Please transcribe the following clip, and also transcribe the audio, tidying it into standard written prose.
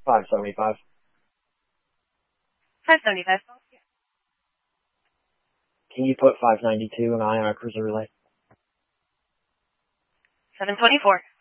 575. 575. Can you put 592 and I on a cruiser relay? 724.